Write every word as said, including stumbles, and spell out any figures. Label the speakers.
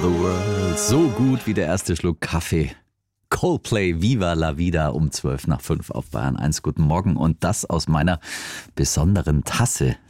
Speaker 1: the world. So gut wie der erste Schluck Kaffee. Coldplay, Viva la Vida um zwölf nach fünf auf Bayern eins. Guten Morgen und das aus meiner besonderen Tasse.